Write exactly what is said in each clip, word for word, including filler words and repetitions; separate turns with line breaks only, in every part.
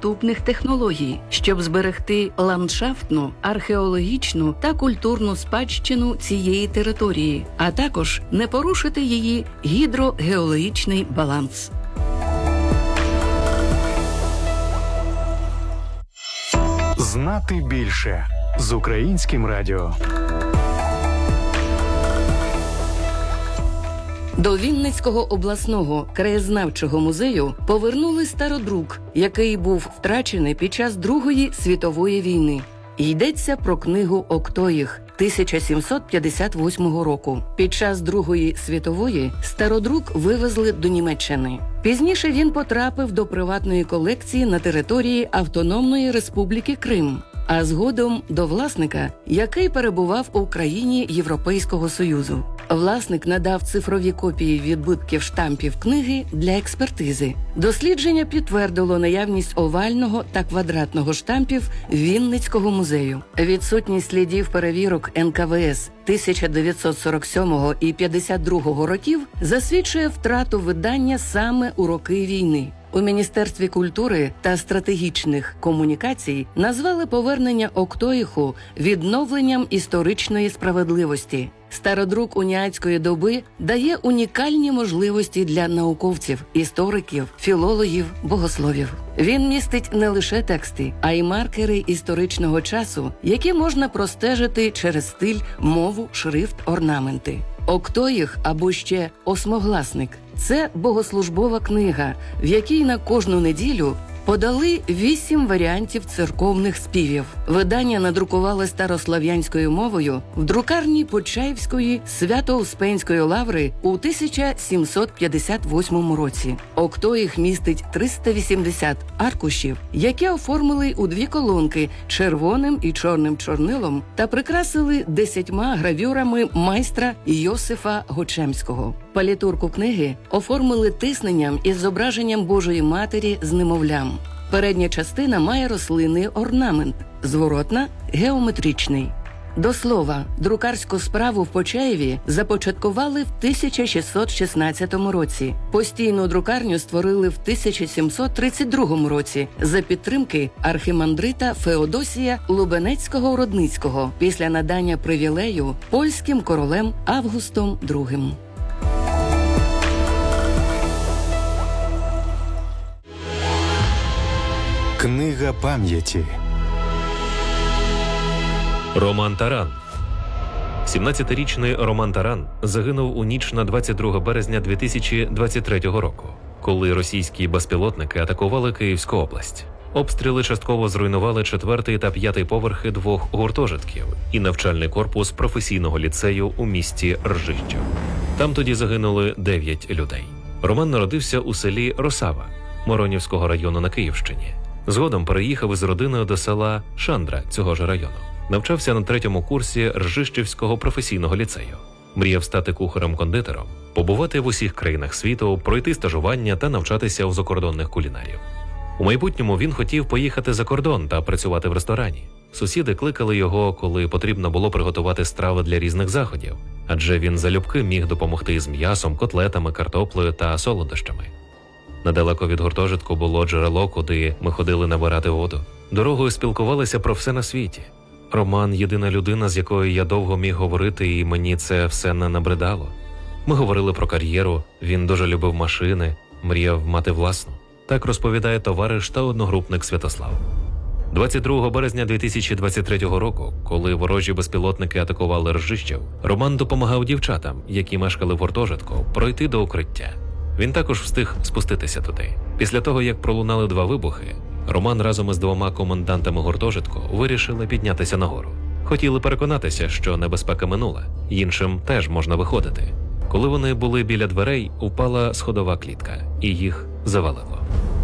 доступних технологій, щоб зберегти ландшафтну, археологічну та культурну спадщину цієї території, а також не порушити її гідрогеологічний баланс.
Знати більше з Українським радіо.
До Вінницького обласного краєзнавчого музею повернули стародрук, який був втрачений під час Другої світової війни. Йдеться про книгу «Октоїх» тисяча сімсот п'ятдесят восьмого року. Під час Другої світової стародрук вивезли до Німеччини. Пізніше він потрапив до приватної колекції на території Автономної Республіки Крим, а згодом до власника, який перебував у країні Європейського Союзу. Власник надав цифрові копії відбитків штампів книги для експертизи. Дослідження підтвердило наявність овального та квадратного штампів Вінницького музею. Відсутність слідів перевірок ен ка ве ес тисяча дев'ятсот сорок сьомого і п'ятдесят другого років засвідчує втрату видання саме у роки війни. У Міністерстві культури та стратегічних комунікацій назвали повернення «Октоїху» відновленням історичної справедливості. Стародрук уніатської доби дає унікальні можливості для науковців, істориків, філологів, богословів. Він містить не лише тексти, а й маркери історичного часу, які можна простежити через стиль, мову, шрифт, орнаменти. «Октоїх» або ще «Осмогласник» – це богослужбова книга, в якій на кожну неділю подали вісім варіантів церковних співів. Видання надрукували старослов'янською мовою в друкарні Почаївської Свято-Успенської лаври у тисяча сімсот п'ятдесят восьмому році. «Октоїх» містить триста вісімдесят аркушів, які оформили у дві колонки червоним і чорним чорнилом та прикрасили десятьма гравюрами майстра Йосифа Гочемського. Палітурку книги оформили тисненням із зображенням Божої Матері з немовлям. Передня частина має рослинний орнамент, зворотна – геометричний. До слова, друкарську справу в Почаєві започаткували в тисяча шістсот шістнадцятому році. Постійну друкарню створили в тисяча сімсот тридцять другому році за підтримки архімандрита Феодосія Лубенецького-Родницького після надання привілею польським королем Августом другим.
Книга пам'яті.
Роман Таран. сімнадцятирічний Роман Таран загинув у ніч на двадцять другого березня дві тисячі двадцять третього року, коли російські безпілотники атакували Київську область. Обстріли частково зруйнували четвертий та п'ятий поверхи двох гуртожитків і навчальний корпус професійного ліцею у місті Ржищів. Там тоді загинули дев'ять людей. Роман народився у селі Росава Моронівського району на Київщині. Згодом переїхав із родиною до села Шандра цього ж району. Навчався на третьому курсі Ржищівського професійного ліцею. Мріяв стати кухарем-кондитером, побувати в усіх країнах світу, пройти стажування та навчатися у закордонних кулінарів. У майбутньому він хотів поїхати за кордон та працювати в ресторані. Сусіди кликали його, коли потрібно було приготувати страви для різних заходів, адже він залюбки міг допомогти з м'ясом, котлетами, картоплею та солодощами. Недалеко від гуртожитку було джерело, куди ми ходили набирати воду. Дорогою спілкувалися про все на світі. Роман – єдина людина, з якою я довго міг говорити, і мені це все не набридало. Ми говорили про кар'єру, він дуже любив машини, мріяв мати власну. Так розповідає товариш та одногрупник Святослав. двадцять другого березня дві тисячі двадцять третього року, коли ворожі безпілотники атакували Ржищів, Роман допомагав дівчатам, які мешкали в гуртожитку, пройти до укриття. Він також встиг спуститися туди. Після того, як пролунали два вибухи, Роман разом із двома комендантами гуртожитку вирішили піднятися нагору. Хотіли переконатися, що небезпека минула, іншим теж можна виходити. Коли вони були біля дверей, упала сходова клітка, і їх завалило.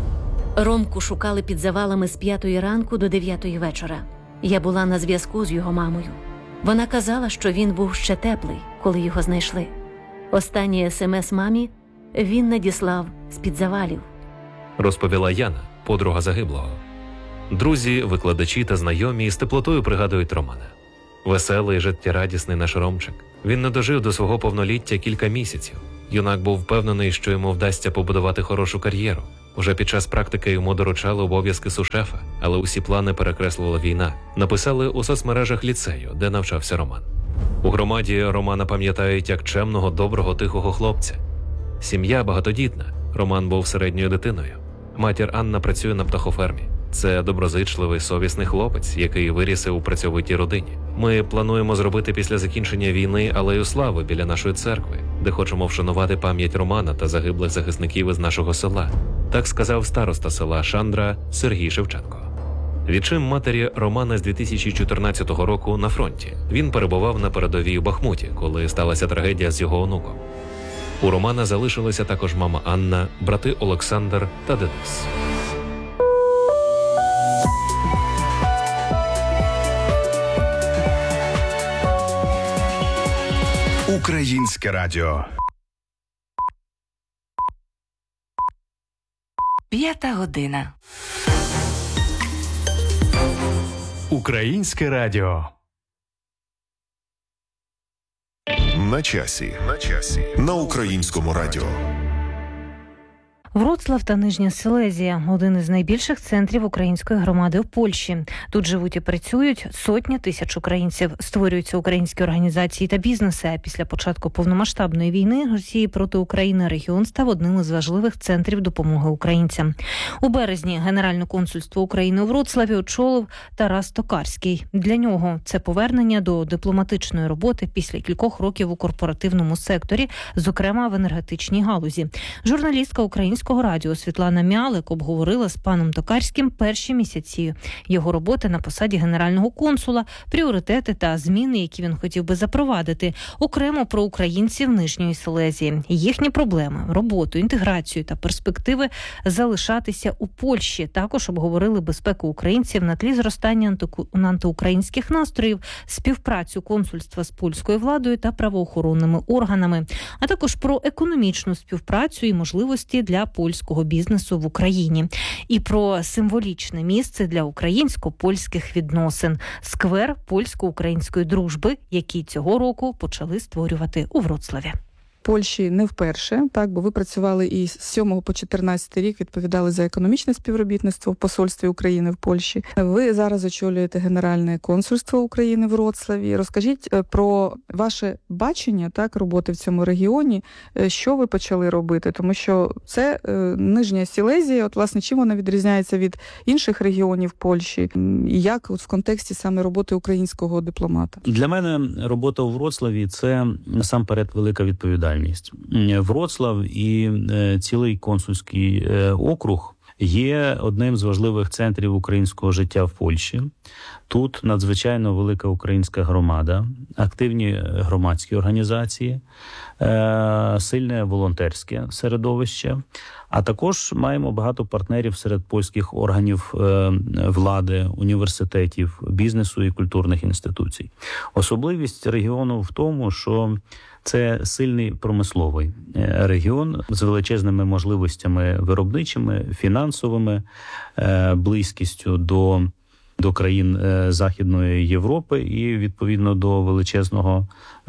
Ромку шукали під завалами з п'ятої ранку до дев'ятої вечора. Я була на зв'язку з його мамою. Вона казала, що він був ще теплий, коли його знайшли. Останнє смс мамі він надіслав з-під завалів.
Розповіла Яна, подруга загиблого. Друзі, викладачі та знайомі з теплотою пригадують Романа. Веселий, життєрадісний наш Ромчик. Він не дожив до свого повноліття кілька місяців. Юнак був впевнений, що йому вдасться побудувати хорошу кар'єру. Уже під час практики йому доручали обов'язки сушефа, але усі плани перекреслила війна. Написали у соцмережах ліцею, де навчався Роман. У громаді Романа пам'ятають як чемного, доброго, тихого хлопця. Сім'я багатодітна. Роман був середньою дитиною. Матір Анна працює на птахофермі. Це доброзичливий, совісний хлопець, який виріс у працьовитій родині. Ми плануємо зробити після закінчення війни алею слави біля нашої церкви, де хочемо вшанувати пам'ять Романа та загиблих захисників із нашого села. Так сказав староста села Шандра Сергій Шевченко. Відчим матері Романа з дві тисячі чотирнадцятого року на фронті. Він перебував на передовій у Бахмуті, коли сталася трагедія з його онуком. У Романа залишилася також мама Анна, брати Олександр та Денис.
Українське радіо.
П'ята година.
Українське радіо.
На часі. На часі. На Українському радіо.
Вроцлав та Нижня Силезія – один із найбільших центрів української громади в Польщі. Тут живуть і працюють сотні тисяч українців, створюються українські організації та бізнеси. А після початку повномасштабної війни Росії проти України регіон став одним із важливих центрів допомоги українцям. У березні Генеральне консульство України у Вроцлаві очолив Тарас Токарський. Для нього це повернення до дипломатичної роботи після кількох років у корпоративному секторі, зокрема в енергетичній галузі. Журналістка української радіо Світлана Мялик обговорила з паном Токарським перші місяці його роботи на посаді генерального консула, пріоритети та зміни, які він хотів би запровадити, окремо про українців Нижньої Силезії, їхні проблеми, роботу, інтеграцію та перспективи залишатися у Польщі. Також обговорили безпеку українців на тлі зростання антиукраїнських настроїв, співпрацю консульства з польською владою та правоохоронними органами, а також про економічну співпрацю і можливості для польського бізнесу в Україні. І про символічне місце для українсько-польських відносин – сквер польсько-української дружби, який цього року почали створювати у Вроцлаві.
Польщі не вперше, так, бо ви працювали і з сьомого по чотирнадцятий рік, відповідали за економічне співробітництво в посольстві України в Польщі. Ви зараз очолюєте Генеральне консульство України в Вроцлаві. Розкажіть про ваше бачення, так, роботи в цьому регіоні, що ви почали робити, тому що це е, Нижня Силезія, от, власне, чим вона відрізняється від інших регіонів Польщі, і як от, в контексті саме роботи українського дипломата?
Для мене робота у Вроцлаві – це насамперед велика відповідальність. Вроцлав і е, цілий консульський е, округ є одним з важливих центрів українського життя в Польщі. Тут надзвичайно велика українська громада, активні громадські організації, е, сильне волонтерське середовище, а також маємо багато партнерів серед польських органів е, влади, університетів, бізнесу і культурних інституцій. Особливість регіону в тому, що це сильний промисловий регіон з величезними можливостями виробничими, фінансовими, близькістю до, до країн Західної Європи і, відповідно, до величезного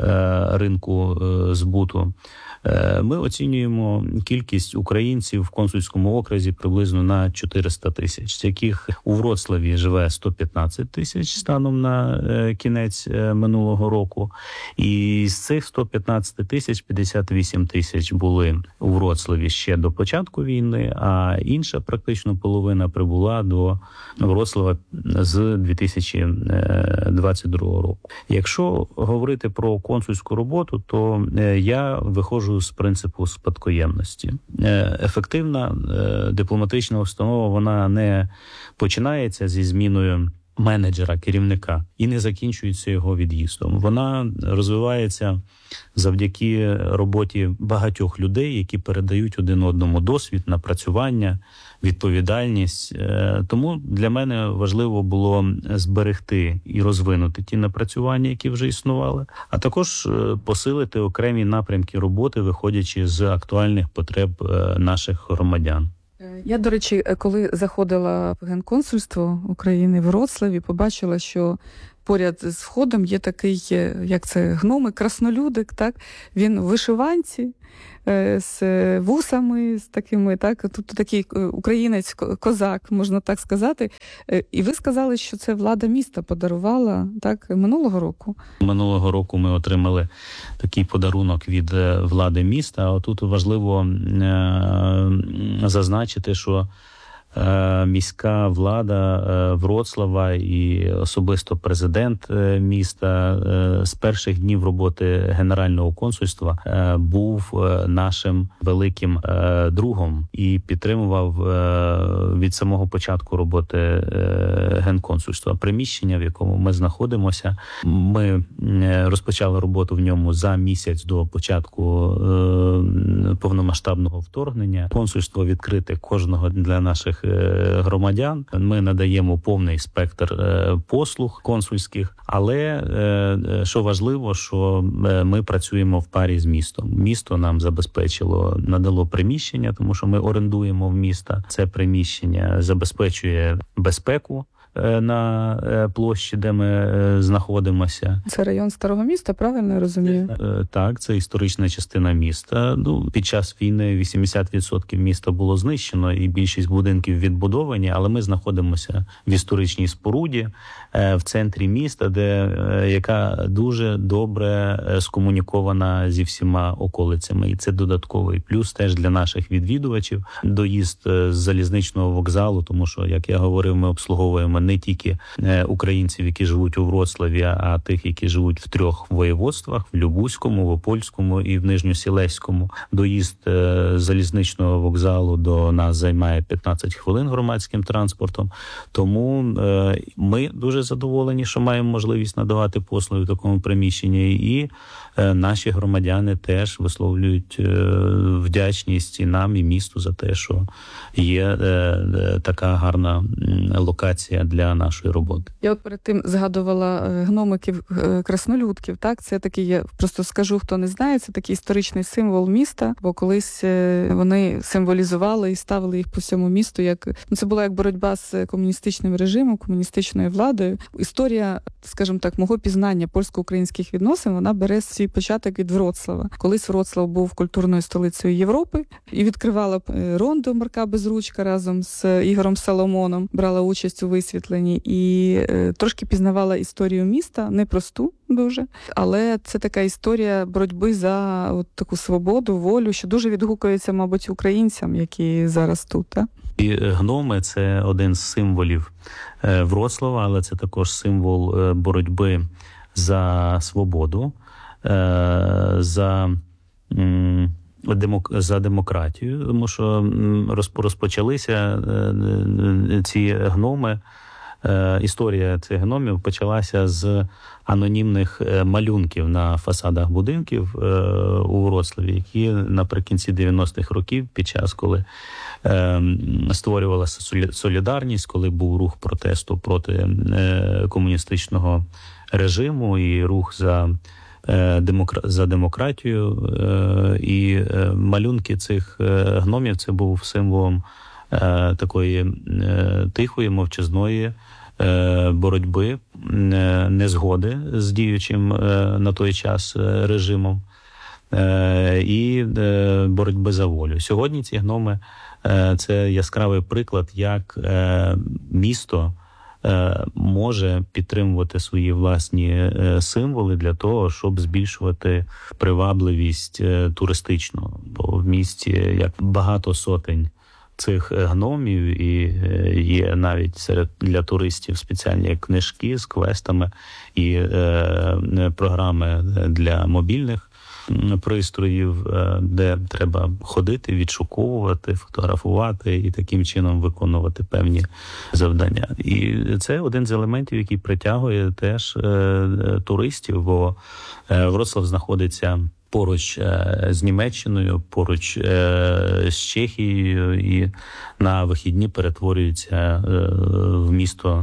ринку збуту. Ми оцінюємо кількість українців в консульському окрузі приблизно на чотириста тисяч, з яких у Вроцлаві живе сто п'ятнадцять тисяч станом на кінець минулого року. І з цих сто п'ятнадцять тисяч п'ятдесят вісім тисяч були у Вроцлаві ще до початку війни, а інша практично половина прибула до Вроцлава з дві тисячі двадцять другого року. Якщо говорити про консульську роботу, то я виходжу з принципу спадкоємності. Ефективна дипломатична установа, вона не починається зі зміною менеджера, керівника і не закінчується його від'їздом. Вона розвивається завдяки роботі багатьох людей, які передають один одному досвід, напрацювання, відповідальність. Тому для мене важливо було зберегти і розвинути ті напрацювання, які вже існували, а також посилити окремі напрямки роботи, виходячи з актуальних потреб наших громадян.
Я, до речі, коли заходила в Генконсульство України в Вроцлаві, побачила, що поряд з входом є такий, як це, гномик, краснолюдик, так? Він в вишиванці, з вусами, з такими, так, тут такий українець, козак, можна так сказати. І ви сказали, що це влада міста подарувала, так, минулого року?
Минулого року ми отримали такий подарунок від влади міста, а тут важливо зазначити, що міська влада Вроцлава і особисто президент міста з перших днів роботи Генерального консульства був нашим великим другом і підтримував від самого початку роботи Генконсульства. Приміщення, в якому ми знаходимося, ми розпочали роботу в ньому за місяць до початку повномасштабного вторгнення. Консульство відкрите кожного для наших громадян. Ми надаємо повний спектр послуг консульських, але що важливо, що ми працюємо в парі з містом. Місто нам забезпечило, надало приміщення, тому що ми орендуємо в міста. Це приміщення забезпечує безпеку на площі, де ми знаходимося.
Це район Старого міста, правильно я розумію?
Так, це історична частина міста. Ну, під час війни вісімдесят відсотків міста було знищено і більшість будинків відбудовані, але ми знаходимося в історичній споруді в центрі міста, де яка дуже добре скомунікована зі всіма околицями. І це додатковий плюс теж для наших відвідувачів. Доїзд з залізничного вокзалу, тому що, як я говорив, ми обслуговуємо не тільки українців, які живуть у Вроцлаві, а тих, які живуть в трьох воєводствах – в Любузькому, в Опольському і в Нижньосілеському. Доїзд з залізничного вокзалу до нас займає п'ятнадцять хвилин громадським транспортом. Тому ми дуже задоволені, що маємо можливість надавати послуги в такому приміщенні. І наші громадяни теж висловлюють вдячність і нам, і місту за те, що є така гарна локація для нашої роботи.
Я от перед тим згадувала гномиків, краснолюдків, так? Це такий, я просто скажу, хто не знає, це такий історичний символ міста, бо колись вони символізували і ставили їх по всьому місту, як, ну, це була як боротьба з комуністичним режимом, комуністичною владою. Історія, скажімо так, мого пізнання польсько-українських відносин, вона бере свій початок від Вроцлава. Колись Вроцлав був культурною столицею Європи і відкривала Рондо Марка Безручка разом з Ігорем Соломоном, брала участь у висвітленні і е, трошки пізнавала історію міста, непросту дуже, але це така історія боротьби за от таку свободу, волю, що дуже відгукується, мабуть, українцям, які зараз тут, так?
І гноми – це один з символів Вроцлава, але це також символ боротьби за свободу, за за демократію, тому що розпочалися ці гноми. Історія цих гномів почалася з анонімних малюнків на фасадах будинків у Вроцлаві, які наприкінці дев'яностих років, під час, коли створювалася солідарність, коли був рух протесту проти комуністичного режиму і рух за за демократію, і малюнки цих гномів – це був символом такої тихої, мовчазної боротьби, незгоди з діючим на той час режимом і боротьби за волю. Сьогодні ці гноми – це яскравий приклад, як місто може підтримувати свої власні символи для того, щоб збільшувати привабливість туристичну. Бо в місті як багато сотень цих гномів, і є навіть серед для туристів спеціальні книжки з квестами і е, програми для мобільних пристроїв, де треба ходити, відшуковувати, фотографувати і таким чином виконувати певні завдання. І це один з елементів, який притягує теж е, туристів, бо е, Вроцлав знаходиться поруч е, з Німеччиною, поруч е, з Чехією, і на вихідні перетворюється е, в місто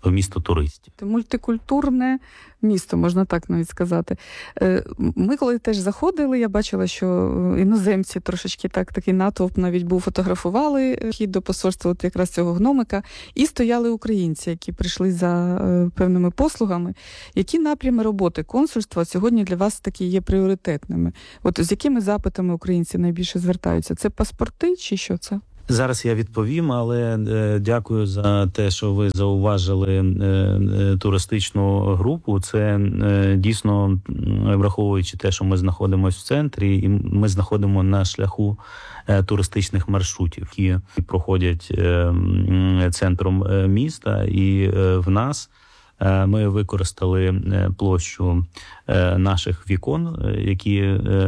в місто туристів.
Мультикультурне місто, можна так навіть сказати. Ми коли теж заходили, я бачила, що іноземці трошечки так, такий натовп навіть був, фотографували вхід до посольства от якраз цього гномика, і стояли українці, які прийшли за певними послугами. Які напрями роботи консульства сьогодні для вас такі є пріоритетними? От з якими запитами українці найбільше звертаються? Це паспорти чи що це?
Зараз я відповім, але е, дякую за те, що ви зауважили е, е, туристичну групу. Це е, дійсно, враховуючи те, що ми знаходимося в центрі, і ми знаходимо на шляху е, туристичних маршрутів, які проходять е, центром е, міста, і е, в нас ми використали площу наших вікон, які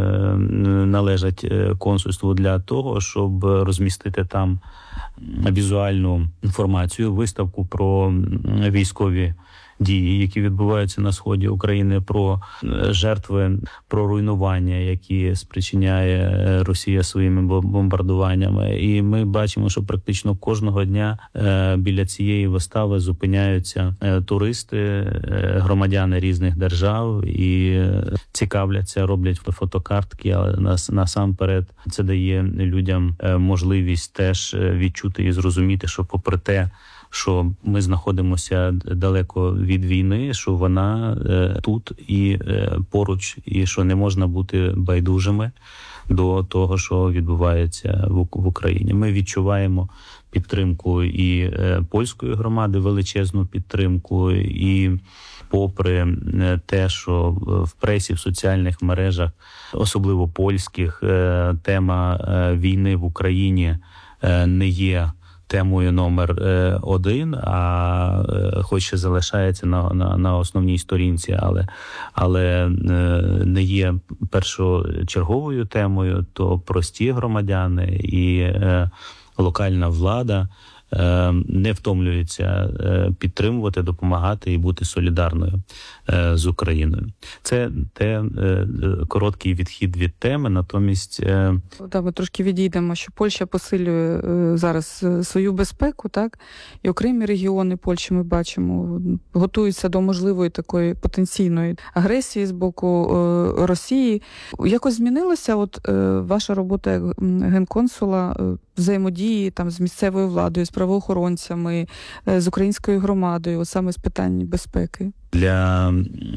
належать консульству, для того, щоб розмістити там візуальну інформацію, виставку про військові дії, які відбуваються на сході України, про жертви, про руйнування, які спричиняє Росія своїми бомбардуваннями. І ми бачимо, що практично кожного дня біля цієї вистави зупиняються туристи, громадяни різних держав і цікавляться, роблять фотокартки, але насамперед це дає людям можливість теж відчути і зрозуміти, що попри те, що ми знаходимося далеко від війни, що вона е, тут і е, поруч, і що не можна бути байдужими до того, що відбувається в, в Україні. Ми відчуваємо підтримку і е, польської громади, величезну підтримку, і попри те, що в пресі, в соціальних мережах, особливо польських, е, тема е, війни в Україні е, не є темою номер один, а хоч ще залишається на, на, на основній сторінці, але, але не є першочерговою темою, то прості громадяни і е, локальна влада е, не втомлюються е, підтримувати, допомагати і бути солідарною е, з Україною. Це те е, короткий відхід від теми, натомість... Е...
Так, ми трошки відійдемо, що Польща посилює е, зараз свою безпеку, так? І окремі регіони Польщі, ми бачимо, готуються до можливої такої потенційної агресії з боку е, Росії. Якось змінилася от е, ваша робота як генконсула, е, взаємодії там з місцевою владою, з правоохоронцями, з українською громадою, от саме з питань безпеки?
Для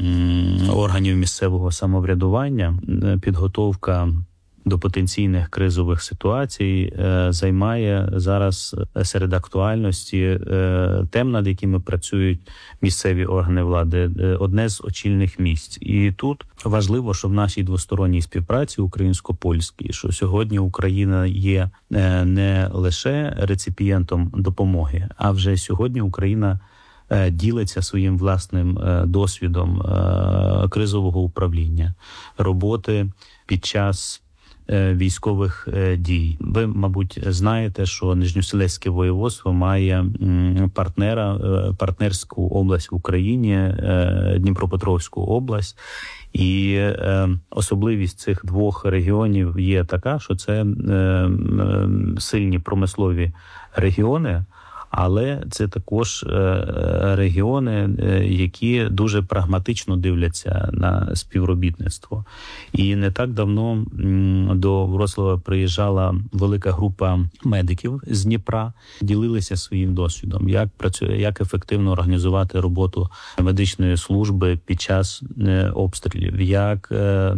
органів місцевого самоврядування підготовка до потенційних кризових ситуацій е, займає зараз серед актуальності е, тем, над якими працюють місцеві органи влади, е, одне з очільних місць. І тут важливо, що в нашій двосторонній співпраці українсько-польській, що сьогодні Україна є е, не лише реципієнтом допомоги, а вже сьогодні Україна е, ділиться своїм власним е, досвідом е, кризового управління, роботи під час військових дій. Ви, мабуть, знаєте, що Нижньосілезьке воєводство має партнера, партнерську область в Україні, Дніпропетровську область. І е, особливість цих двох регіонів є така, що це е, сильні промислові регіони, але це також регіони, які дуже прагматично дивляться на співробітництво. І не так давно до Вроцлава приїжджала велика група медиків з Дніпра, ділилися своїм досвідом, як працює, як ефективно організувати роботу медичної служби під час обстрілів, як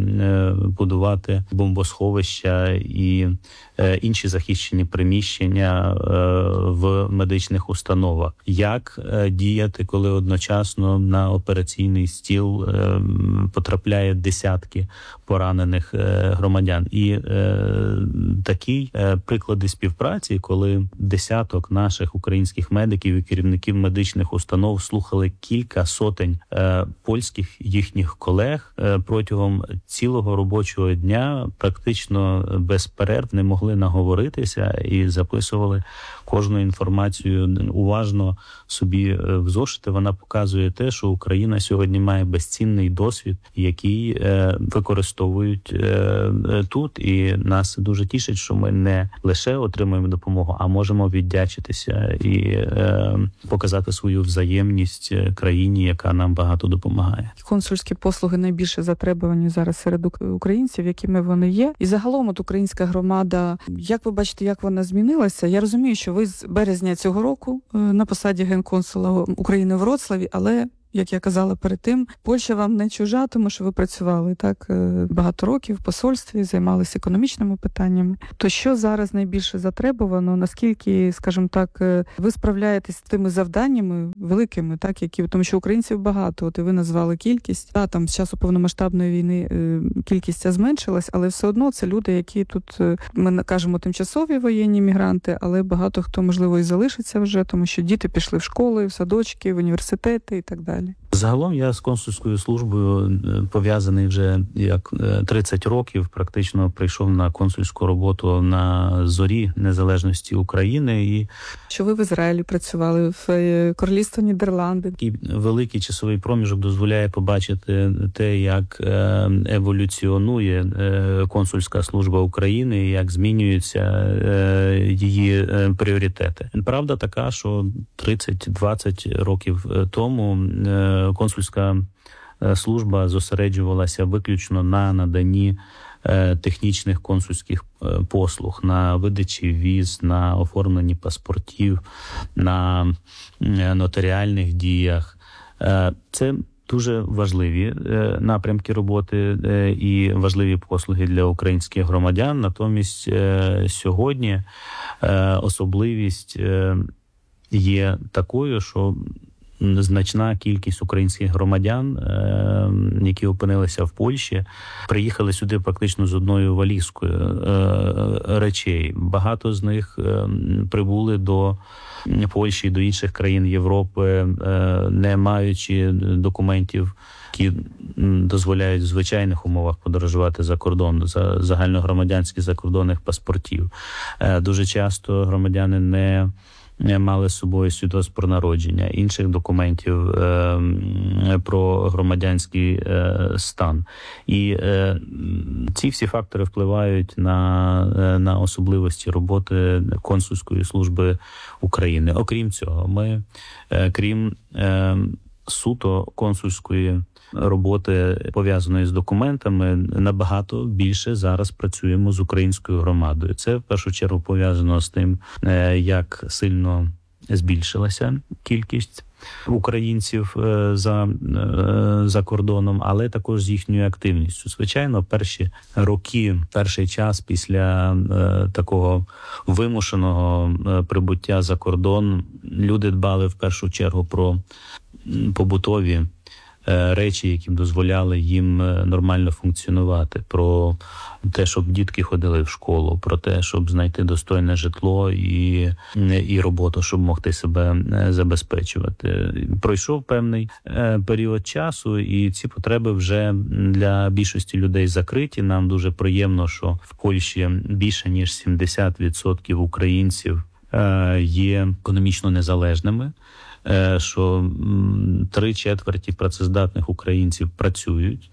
будувати бомбосховища і інші захищені приміщення в медичних установах, як е, діяти, коли одночасно на операційний стіл е, потрапляє десятки поранених е, громадян. І е, такі е, приклади співпраці, коли десяток наших українських медиків і керівників медичних установ слухали кілька сотень е, польських їхніх колег е, протягом цілого робочого дня, практично без перерв не могли наговоритися і записували кожну інформацію записую уважно собі в зошити, вона показує те, що Україна сьогодні має безцінний досвід, який використовують тут. І нас дуже тішить, що ми не лише отримуємо допомогу, а можемо віддячитися і показати свою взаємність країні, яка нам багато допомагає.
Консульські послуги найбільше затребувані зараз серед українців, якими вони є. І загалом от українська громада, як ви бачите, як вона змінилася? Я розумію, що ви з березня цього року на посаді генконсула України в Вроцлаві, але як я казала перед тим, Польща вам не чужа, тому що ви працювали так багато років в посольстві, займалися економічними питаннями. То що зараз найбільше затребувано? Наскільки, скажімо так, ви справляєтесь з тими завданнями великими, так, які, тому що українців багато, от і ви назвали кількість. Та, там з часу повномасштабної війни кількість ця зменшилась, але все одно це люди, які тут, ми кажемо, тимчасові воєнні мігранти, але багато хто, можливо, і залишиться вже, тому що діти пішли в школи, в садочки, в університети і так далі.
Загалом я з консульською службою пов'язаний вже як тридцять років, практично прийшов на консульську роботу на зорі незалежності України. І
що ви в Ізраїлі працювали, в Королівстві Нідерланди.
Такий великий часовий проміжок дозволяє побачити те, як еволюціонує консульська служба України, як змінюються її пріоритети. Правда така, що тридцять-двадцять років тому консульська служба зосереджувалася виключно на наданні технічних консульських послуг, на видачі віз, на оформленні паспортів, на нотаріальних діях. Це дуже важливі напрямки роботи і важливі послуги для українських громадян. Натомість сьогодні особливість є такою, що значна кількість українських громадян, які опинилися в Польщі, приїхали сюди практично з одною валізкою речей. Багато з них прибули до Польщі, до інших країн Європи, не маючи документів, які дозволяють в звичайних умовах подорожувати за кордон, за загальногромадянських закордонних паспортів. Дуже часто громадяни не мали з собою свідоцтво про народження, інших документів е, про громадянський е, стан. І е, ці всі фактори впливають на, на особливості роботи консульської служби України. Окрім цього, ми, е, крім е, суто консульської роботи, пов'язаної з документами, набагато більше зараз працюємо з українською громадою. Це в першу чергу пов'язано з тим, як сильно збільшилася кількість українців за, за кордоном, але також з їхньою активністю. Звичайно, перші роки, перший час після такого вимушеного прибуття за кордон, люди дбали в першу чергу про побутові речі, які б дозволяли їм нормально функціонувати, про те, щоб дітки ходили в школу, про те, щоб знайти достойне житло і, і роботу, щоб могти себе забезпечувати. Пройшов певний період часу, і ці потреби вже для більшості людей закриті. Нам дуже приємно, що в Польщі більше ніж сімдесят відсотків українців є економічно незалежними, що три четверті працездатних українців працюють,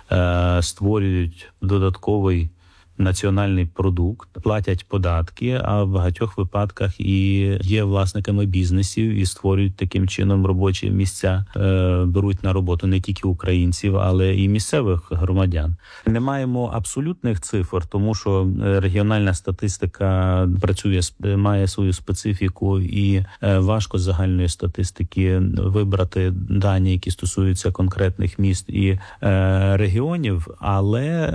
створюють додатковий національний продукт, платять податки, а в багатьох випадках і є власниками бізнесів і створюють таким чином робочі місця, беруть на роботу не тільки українців, але і місцевих громадян. Не маємо абсолютних цифр, тому що регіональна статистика працює, має свою специфіку, і важко з загальної статистики вибрати дані, які стосуються конкретних міст і регіонів, але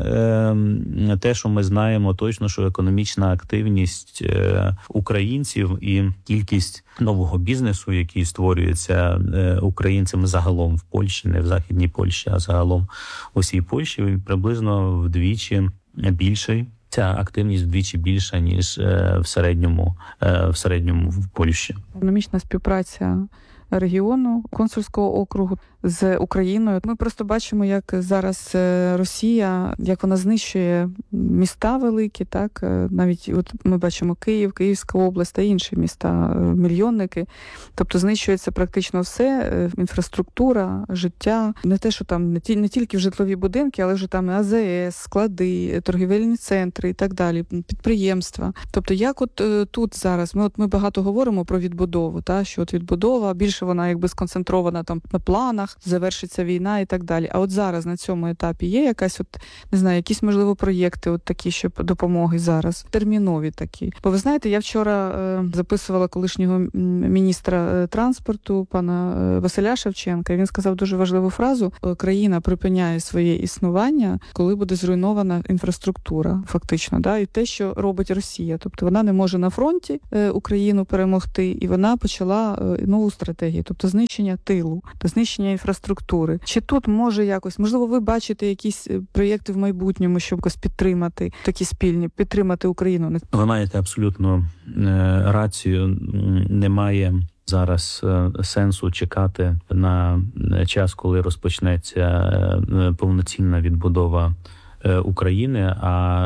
те, що ми знаємо точно, що економічна активність українців і кількість нового бізнесу, який створюється українцями загалом в Польщі, не в Західній Польщі, а загалом у всій Польщі, приблизно вдвічі більший. Ця активність вдвічі більша, ніж в середньому, в середньому в Польщі.
Економічна співпраця регіону, консульського округу з Україною. Ми просто бачимо, як зараз Росія, як вона знищує міста великі, так, навіть от ми бачимо Київ, Київська область та інші міста, мільйонники. Тобто знищується практично все, інфраструктура, життя. Не те, що там не, ті, не тільки в житлові будинки, але вже там АЗС, склади, торгівельні центри і так далі, підприємства. Тобто як от тут зараз, ми от ми багато говоримо про відбудову, та, що от відбудова, більше вона якби сконцентрована там на планах, завершиться війна і так далі. А от зараз на цьому етапі є якась от, не знаю, якісь, можливо, проєкти от такі, щоб допомоги зараз, термінові такі. Бо ви знаєте, я вчора е, записувала колишнього міністра транспорту, пана Василя Шевченка, і він сказав дуже важливу фразу: країна припиняє своє існування, коли буде зруйнована інфраструктура, фактично, да, і те, що робить Росія. Тобто вона не може на фронті е, Україну перемогти, і вона почала е, нову стратегію, тобто знищення тилу, та знищення інфраструктури. Чи тут може якось, можливо, ви бачите якісь проєкти в майбутньому, щоб якось підтримати, такі спільні, підтримати Україну?
Ви маєте абсолютно е, рацію. Немає зараз е, сенсу чекати на час, коли розпочнеться е, повноцінна відбудова е, України, а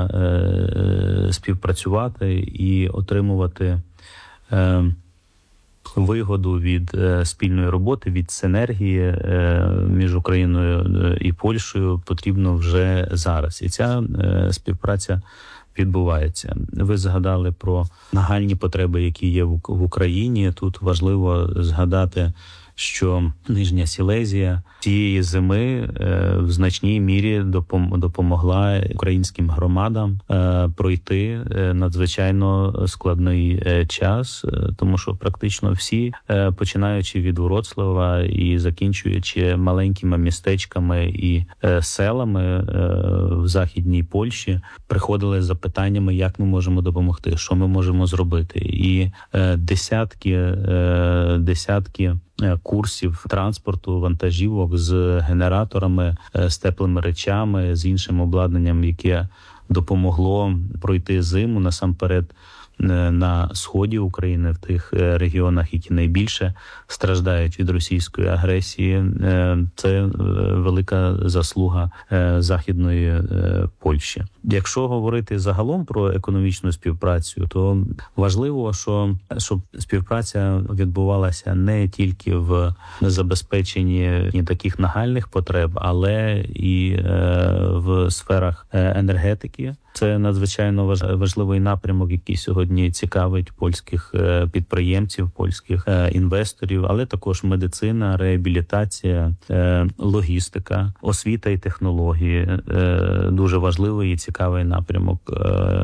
е, співпрацювати і отримувати е, вигоду від е, спільної роботи, від синергії е, між Україною і Польщею потрібно вже зараз. І ця е, співпраця відбувається. Ви згадали про нагальні потреби, які є в, в Україні. Тут важливо згадати, що Нижня Сілезія цієї зими е, в значній мірі допом- допомогла українським громадам е, пройти е, надзвичайно складний е, час, е, тому що практично всі, е, починаючи від Вроцлава і закінчуючи маленькими містечками і е, селами е, в Західній Польщі, приходили з запитаннями, як ми можемо допомогти, що ми можемо зробити. І е, десятки, е, десятки курсів транспорту, вантажівок з генераторами, з теплими речами, з іншим обладнанням, яке допомогло пройти зиму насамперед на сході України, в тих регіонах, які найбільше страждають від російської агресії. Це велика заслуга Західної Польщі. Якщо говорити загалом про економічну співпрацю, то важливо, що щоб співпраця відбувалася не тільки в забезпеченні таких нагальних потреб, але і в сферах енергетики. Це надзвичайно важливий напрямок, який сьогодні цікавить польських підприємців, польських інвесторів, але також медицина, реабілітація, логістика, освіта і технології – дуже важливий і цікавий напрямок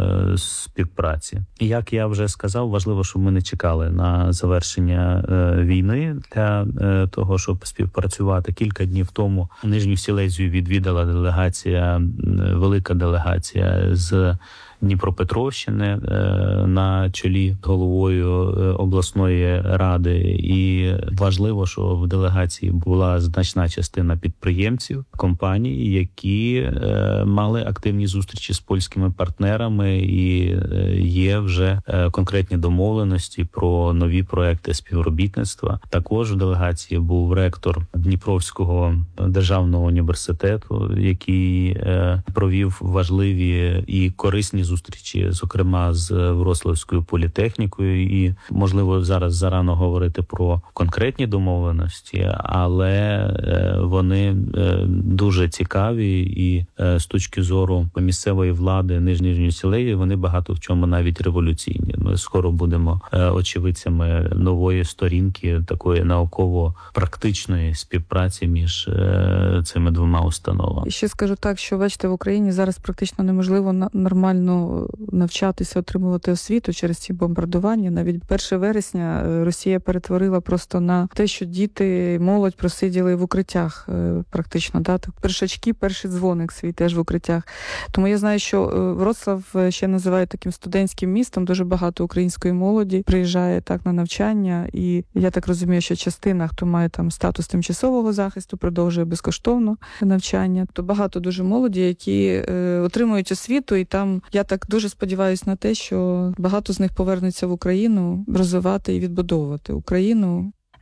співпраці. Як я вже сказав, важливо, щоб ми не чекали на завершення війни для того, щоб співпрацювати. Кілька днів тому Нижню Сілезію відвідала делегація, велика делегація з Дніпропетровщини на чолі головою обласної ради. І важливо, що в делегації була значна частина підприємців, компаній, які мали активні зустрічі з польськими партнерами, і є вже конкретні домовленості про нові проекти співробітництва. Також в делегації був ректор Дніпровського державного університету, який провів важливі і корисні зустрічі, зокрема з Вроцлавською політехнікою, і можливо зараз зарано говорити про конкретні домовленості, але вони дуже цікаві, і з точки зору місцевої влади Нижньої Сілезії вони багато в чому навіть революційні. Ми скоро будемо очевидцями нової сторінки такої науково-практичної співпраці між цими двома установами.
І ще скажу так, що бачите, в Україні зараз практично неможливо нормально навчатися, отримувати освіту через ці бомбардування. Навіть першого вересня Росія перетворила просто на те, що діти, молодь просиділи в укриттях практично. Да? Так, першачки, перший дзвоник свій теж в укриттях. Тому я знаю, що Вроцлав ще називають таким студентським містом. Дуже багато української молоді приїжджає так на навчання. І я так розумію, що частина, хто має там статус тимчасового захисту, продовжує безкоштовно навчання. То багато дуже молоді, які е, отримують освіту, і там я так дуже сподіваюся на те, що багато з них повернуться в Україну розвивати і відбудовувати Україну.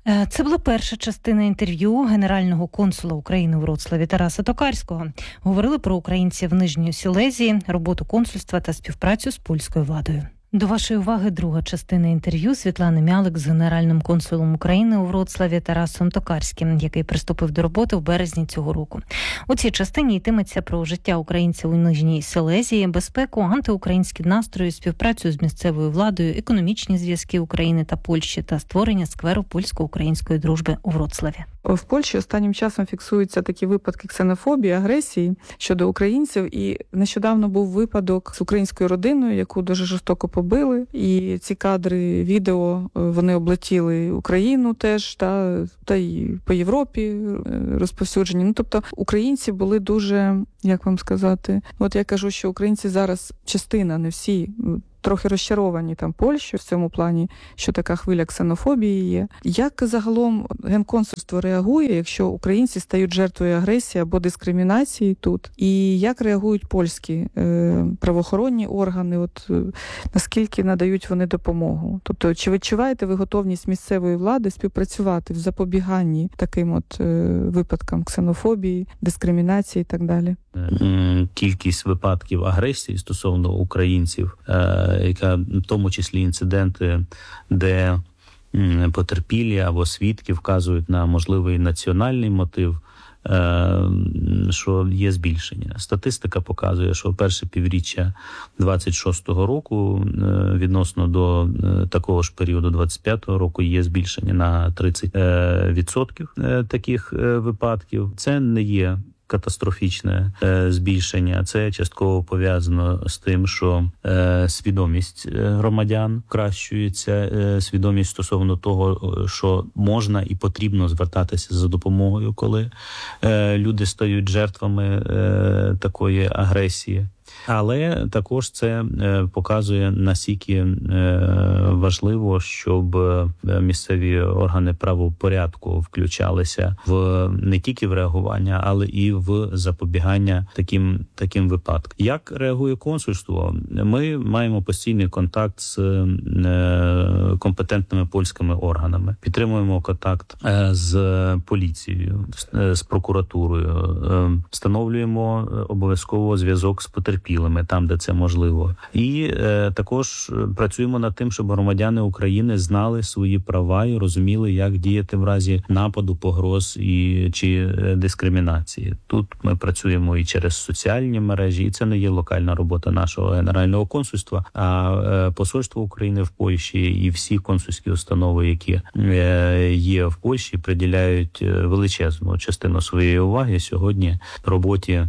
Це була перша частина інтерв'ю генерального консула України у Вроцлаві Тараса Токарського. Говорили про українців в Нижньої Сілезії, роботу консульства та співпрацю з польською владою. До вашої уваги друга частина інтерв'ю Світлани Мялик з генеральним консулом України у Вроцлаві Тарасом Токарським, який приступив до роботи в березні цього року. У цій частині йтиметься про життя українців у Нижній Сілезії, безпеку, антиукраїнські настрої, співпрацю з місцевою владою, економічні зв'язки України та Польщі та створення скверу польсько-української дружби у Вроцлаві.
В Польщі останнім часом фіксуються такі випадки ксенофобії, агресії щодо українців. І нещодавно був випадок з українською родиною, яку дуже жорстоко побили. І ці кадри, відео, вони облетіли Україну теж, та, та й по Європі розповсюджені. Ну, тобто українці були дуже, як вам сказати, от я кажу, що українці зараз частина, не всі, трохи розчаровані там Польщею в цьому плані, що така хвиля ксенофобії є. Як загалом генконсульство реагує, якщо українці стають жертвою агресії або дискримінації тут? І як реагують польські е, правоохоронні органи? От е, наскільки надають вони допомогу? Тобто, чи відчуваєте ви готовність місцевої влади співпрацювати в запобіганні таким от е, випадкам ксенофобії, дискримінації і так далі?
Кількість випадків агресії стосовно українців, яка в тому числі інциденти, де потерпілі або свідки вказують на можливий національний мотив, що є збільшення. Статистика показує, що перше півріччя двадцять шостого року відносно до такого ж періоду двадцять п'ятого року є збільшення на тридцять відсотків таких випадків. Це не є катастрофічне е, збільшення. Це частково пов'язано з тим, що е, свідомість громадян кращується, е, свідомість стосовно того, що можна і потрібно звертатися за допомогою, коли е, люди стають жертвами е, такої агресії. Але також це показує, наскільки важливо, щоб місцеві органи правопорядку включалися в не тільки в реагування, але і в запобігання таким таким випадкам. Як реагує консульство? Ми маємо постійний контакт з компетентними польськими органами, підтримуємо контакт з поліцією, з прокуратурою, встановлюємо обов'язково зв'язок з потерпілими там, де це можливо. І е, також працюємо над тим, щоб громадяни України знали свої права і розуміли, як діяти в разі нападу, погроз і чи дискримінації. Тут ми працюємо і через соціальні мережі, і це не є локальна робота нашого генерального консульства, а е, посольство України в Польщі і всі консульські установи, які е, є в Польщі, приділяють величезну частину своєї уваги сьогодні роботі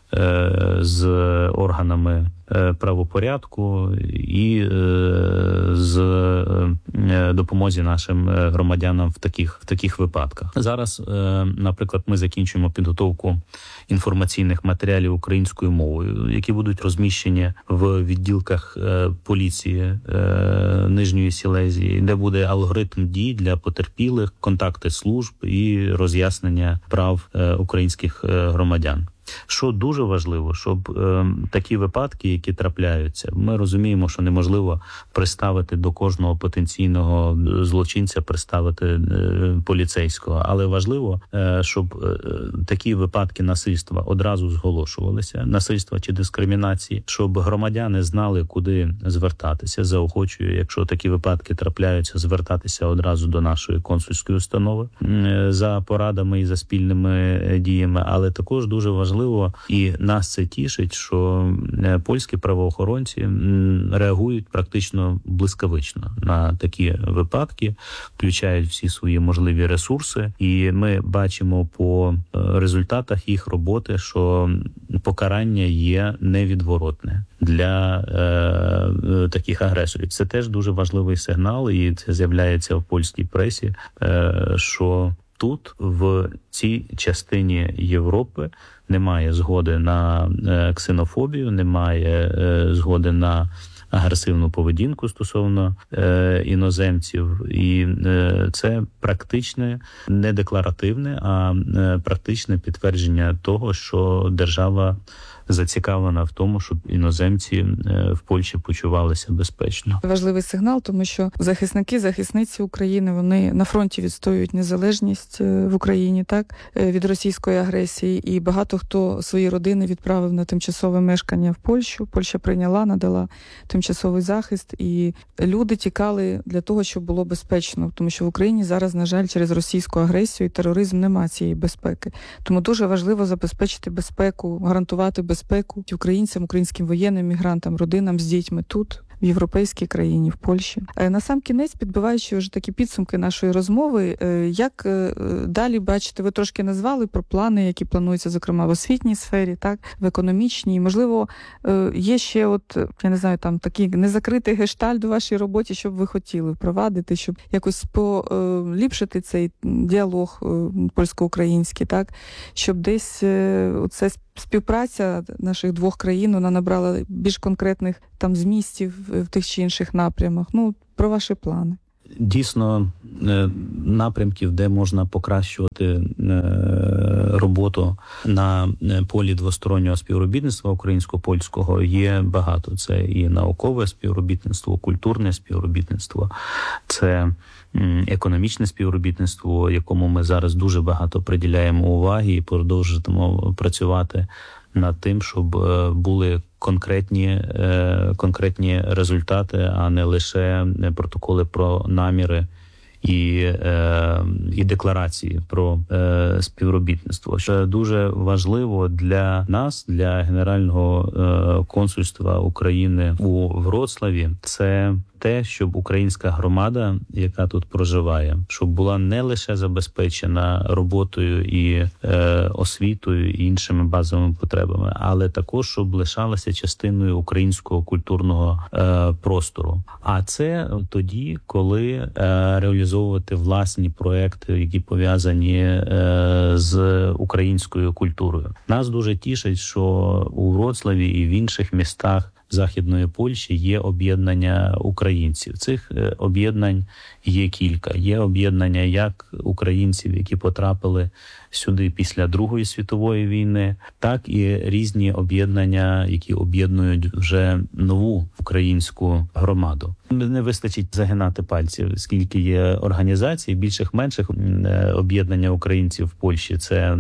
з органами правопорядку і з допомозі нашим громадянам в таких в таких випадках. Зараз, наприклад, ми закінчуємо підготовку інформаційних матеріалів українською мовою, які будуть розміщені в відділках поліції Нижньої Сілезії, де буде алгоритм дій для потерпілих, контакти служб і роз'яснення прав українських громадян. Що дуже важливо, щоб е, такі випадки, які трапляються, ми розуміємо, що неможливо приставити до кожного потенційного злочинця, приставити е, поліцейського. Але важливо, е, щоб е, такі випадки насильства одразу зголошувалися, насильства чи дискримінації, щоб громадяни знали, куди звертатися. Заохочую, якщо такі випадки трапляються, звертатися одразу до нашої консульської установи е, за порадами і за спільними діями. Але також дуже важливо, Важливо, і нас це тішить, що польські правоохоронці реагують практично блискавично на такі випадки, включають всі свої можливі ресурси, і ми бачимо по результатах їх роботи, що покарання є невідворотне для е, таких агресорів. Це теж дуже важливий сигнал, і це з'являється в польській пресі, е, що тут, в цій частині Європи, немає згоди на ксенофобію, немає згоди на агресивну поведінку стосовно е, іноземців. І е, це практичне, не декларативне, а е, практичне підтвердження того, що держава зацікавлена в тому, щоб іноземці в Польщі почувалися безпечно.
Важливий сигнал, тому що захисники, захисниці України, вони на фронті відстоюють незалежність в Україні, так, від російської агресії, і багато хто свої родини відправив на тимчасове мешкання в Польщу. Польща прийняла, надала тимчасовий захист, і люди тікали для того, щоб було безпечно, тому що в Україні зараз, на жаль, через російську агресію і тероризм немає цієї безпеки. Тому дуже важливо забезпечити безпеку, гарантувати безпеку українцям, українським воєнним, мігрантам, родинам з дітьми тут, в європейській країні, в Польщі. На сам кінець, підбиваючи вже такі підсумки нашої розмови, як далі бачите, ви трошки назвали про плани, які плануються, зокрема, в освітній сфері, так, в економічній. Можливо, є ще, от, я не знаю, там такий незакритий гештальт у вашій роботі, що б ви хотіли впровадити, щоб якось поліпшити цей діалог польсько-український, так, щоб десь оце співпраця наших двох країн, вона набрала більш конкретних там змістів в тих чи інших напрямах. Ну, про ваші плани.
Дійсно, напрямків, де можна покращувати роботу на полі двостороннього співробітництва українсько-польського, є багато. Це і наукове співробітництво, культурне співробітництво, це економічне співробітництво, якому ми зараз дуже багато приділяємо уваги і продовжуємо працювати над тим, щоб були конкретні, конкретні результати, а не лише протоколи про наміри і, і декларації про співробітництво. Що дуже важливо для нас, для Генерального консульства України у Вроцлаві, це те, щоб українська громада, яка тут проживає, щоб була не лише забезпечена роботою і е, освітою і іншими базовими потребами, але також, щоб лишалася частиною українського культурного е, простору. А це тоді, коли е, реалізовувати власні проекти, які пов'язані е, з українською культурою. Нас дуже тішить, що у Вроцлаві і в інших містах Західної Польщі є об'єднання українців. Цих об'єднань є кілька. Є об'єднання як українців, які потрапили сюди після Другої світової війни, так і різні об'єднання, які об'єднують вже нову українську громаду. Не вистачить загинати пальців, скільки є організацій, більших-менших. Об'єднання українців в Польщі – це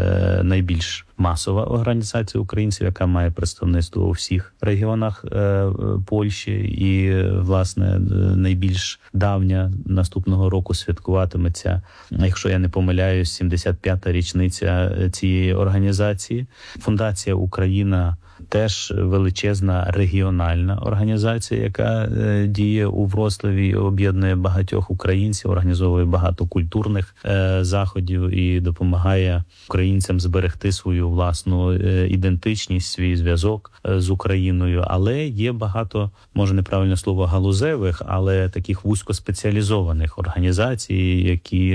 найбільш масова організація українців, яка має представництво у всіх регіонах Польщі і, власне, найбільш давня наступного року святкуватиметься, якщо я не помиляюсь, сімдесят п'ята річниця цієї організації. Фундація «Україна» теж величезна регіональна організація, яка е, діє у Вроцлаві, об'єднує багатьох українців, організовує багато культурних е, заходів і допомагає українцям зберегти свою власну е, ідентичність, свій зв'язок е, з Україною. Але є багато, може неправильне слово, галузевих, але таких вузькоспеціалізованих організацій, які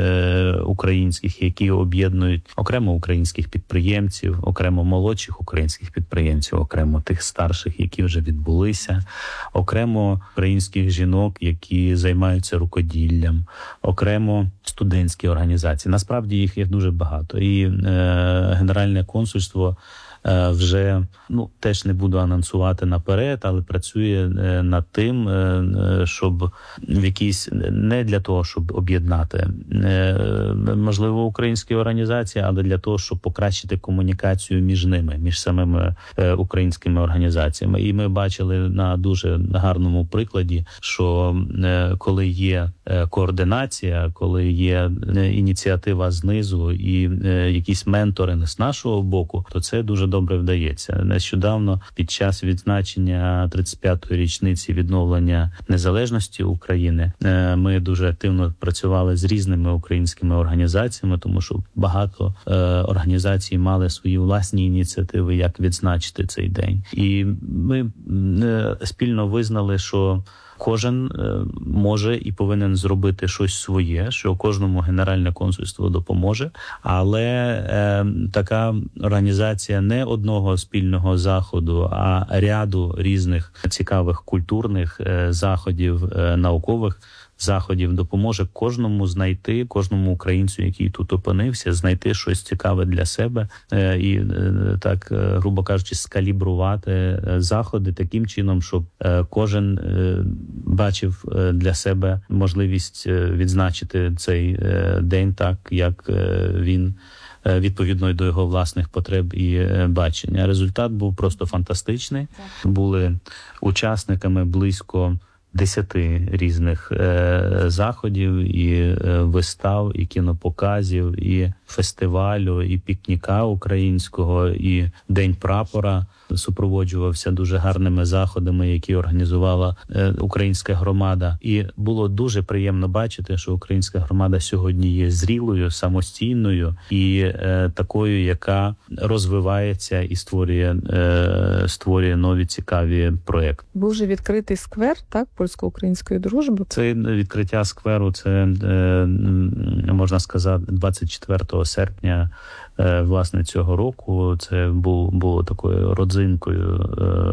е, українських, які об'єднують окремо українських підприємців, окремо молодших українських підприємців, підприємців, окремо тих старших, які вже відбулися, окремо українських жінок, які займаються рукоділлям, окремо студентські організації. Насправді їх є дуже багато. І е, Генеральне консульство е, вже, ну, теж не буду анонсувати наперед, але працює е, над тим, е, щоб в якійсь, не для того, щоб об'єднати, е, можливо, українські організації, але для того, щоб покращити комунікацію між ними, між самими е, українськими організаціями. І ми бачили на дуже гарному прикладі, що е, коли є е, координація, коли є е, ініціатива знизу і е, якісь менторинг з нашого боку, то це дуже добре вдається. Нещодавно під час відзначення тридцять п'ятої річниці відновлення незалежності України е, ми дуже активно працювали з різними українськими організаціями, тому що багато е, організацій мали свої власні ініціативи, як відзначити цей день. І ми е, спільно визнали, що кожен е, може і повинен зробити щось своє, що кожному Генеральне консульство допоможе, але е, така організація не одного спільного заходу, а ряду різних цікавих культурних е, заходів, е, наукових заходів допоможе кожному знайти, кожному українцю, який тут опинився, знайти щось цікаве для себе і, так, грубо кажучи, скалібрувати заходи таким чином, щоб кожен бачив для себе можливість відзначити цей день так, як він відповідно до його власних потреб і бачення. Результат був просто фантастичний. Так. Були учасниками близько десяти різних е, заходів, і е, вистав, і кінопоказів, і фестивалю, і пікніка українського, і День прапора супроводжувався дуже гарними заходами, які організувала е, українська громада. І було дуже приємно бачити, що українська громада сьогодні є зрілою, самостійною і е, такою, яка розвивається і створює, е, створює нові цікаві проекти.
Був вже відкритий сквер, так, польсько-української дружби.
Це відкриття скверу, це, е, можна сказати, двадцять четвертого серпня е, власне цього року. Це був, було такою родзинкою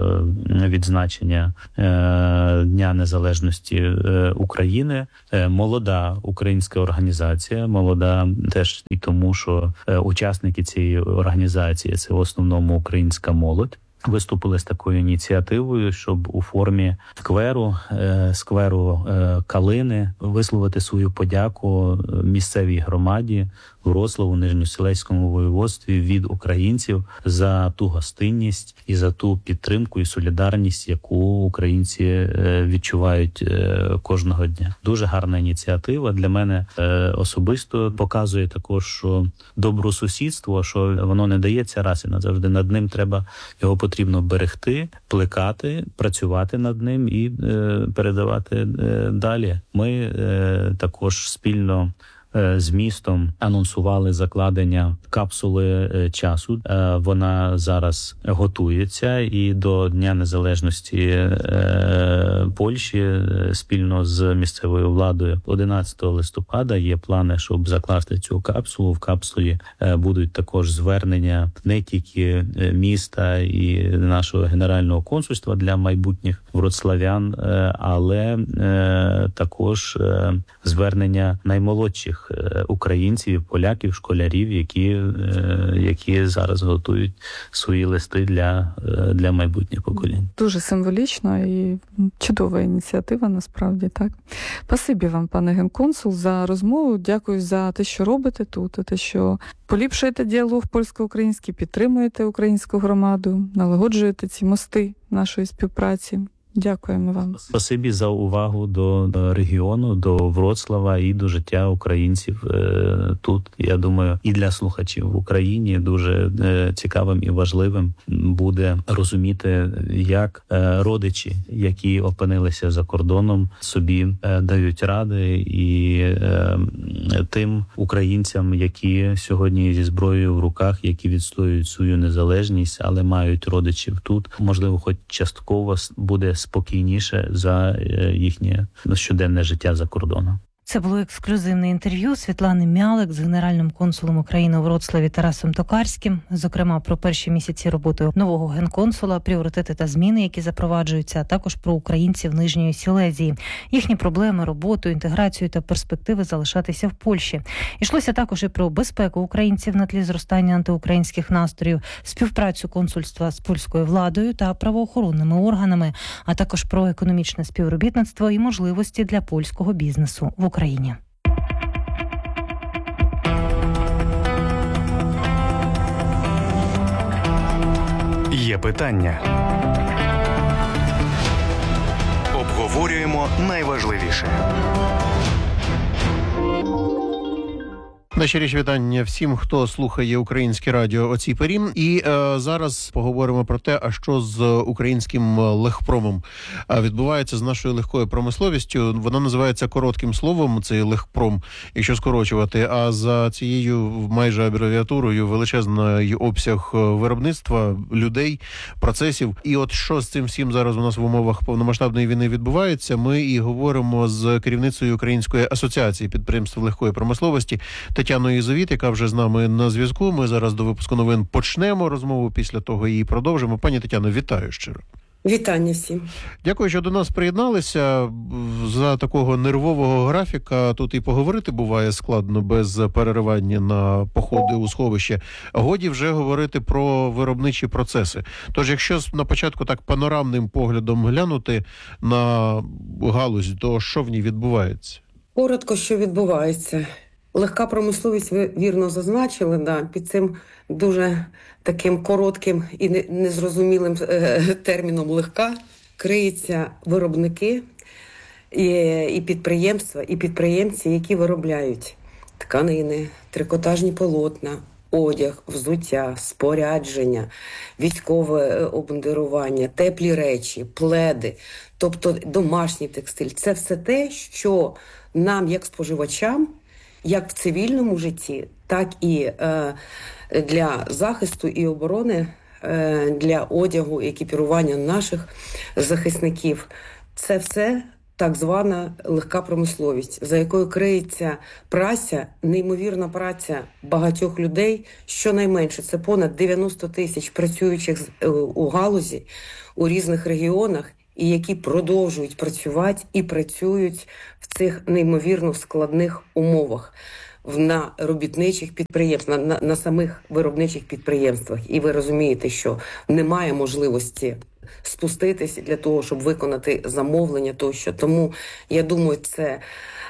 е, відзначення е, Дня Незалежності е, України. Е, молода українська організація, молода теж і тому, що е, учасники цієї організації – це в основному українська молодь. Виступили з такою ініціативою, щоб у формі скверу, е, скверу е, Калини висловити свою подяку місцевій громаді Вроцлаву, Нижньоселецькому воєводстві від українців за ту гостинність і за ту підтримку і солідарність, яку українці е, відчувають е, кожного дня. Дуже гарна ініціатива. Для мене е, особисто показує також, що добросусідство, що воно не дається раз і назавжди. Над ним треба, його потрібно берегти, плекати, працювати над ним і е, передавати е, далі. Ми е, також спільно з містом анонсували закладення капсули часу. Вона зараз готується, і до Дня Незалежності Польщі спільно з місцевою владою одинадцятого листопада є плани, щоб закласти цю капсулу. В капсулі будуть також звернення не тільки міста і нашого генерального консульства для майбутніх вроцлавян, але також звернення наймолодших українців, поляків, школярів, які, які зараз готують свої листи для, для майбутніх поколінь.
Дуже символічно і чудова ініціатива, насправді, так. Спасибі вам, пане генконсул, за розмову. Дякую за те, що робите тут, те, що поліпшуєте діалог польсько-український, підтримуєте українську громаду, налагоджуєте ці мости нашої співпраці. Дякуємо вам.
Спасибі за увагу до регіону, до Вроцлава і до життя українців тут. Я думаю, і для слухачів в Україні дуже цікавим і важливим буде розуміти, як родичі, які опинилися за кордоном, собі дають ради, і тим українцям, які сьогодні зі зброєю в руках, які відстоюють свою незалежність, але мають родичів тут, можливо, хоч частково буде спокійніше за їхнє щоденне життя за кордоном.
Це було ексклюзивне інтерв'ю Світлани Мялик з генеральним консулом України у Вроцлаві Тарасом Токарським, зокрема про перші місяці роботи нового генконсула, пріоритети та зміни, які запроваджуються, а також про українців Нижньої Сілезії, їхні проблеми, роботу, інтеграцію та перспективи залишатися в Польщі. Ішлося також і про безпеку українців на тлі зростання антиукраїнських настроїв, співпрацю консульства з польською владою та правоохоронними органами, а також про економічне співробітництво і можливості для польського бізнесу в Україні. Україні.
Є питання. Обговорюємо найважливіше.
Найщиріші вітання всім, хто слухає українське радіо о цій порі. І е, зараз поговоримо про те, а що з українським легпромом відбувається з нашою легкою промисловістю. Вона називається коротким словом, цей легпром, якщо скорочувати. А за цією майже абревіатурою величезний обсяг виробництва, людей, процесів. І от що з цим всім зараз у нас в умовах повномасштабної війни відбувається, ми і говоримо з керівницею Української асоціації підприємств легкої промисловості Тетяною Єзовіт, яка вже з нами на зв'язку. Ми зараз до випуску новин почнемо розмову, після того її продовжимо. Пані Тетяно, вітаю щиро.
Вітання всім.
Дякую, що до нас приєдналися. За такого нервового графіка тут і поговорити буває складно без переривання на походи у сховище. Годі вже говорити про виробничі процеси. Тож, якщо на початку так панорамним поглядом глянути на галузь, то що в ній відбувається?
Коротко, що відбувається. Легка промисловість, ви вірно зазначили, да, під цим дуже таким коротким і незрозумілим е, терміном «легка» криються виробники і, і підприємства, і підприємці, які виробляють тканини, трикотажні полотна, одяг, взуття, спорядження, військове обмундирування, теплі речі, пледи, тобто домашній текстиль. Це все те, що нам, як споживачам, як в цивільному житті, так і е, для захисту і оборони, е, для одягу і екіпірування наших захисників. Це все так звана легка промисловість, за якою криється праця, неймовірна праця багатьох людей. Щонайменше це понад дев'яносто тисяч працюючих у галузі у різних регіонах, і які продовжують працювати і працюють в цих неймовірно складних умовах на робітничих підприємствах, на, на, на самих виробничих підприємствах. І ви розумієте, що немає можливості спуститися для того, щоб виконати замовлення тощо. Тому, я думаю, це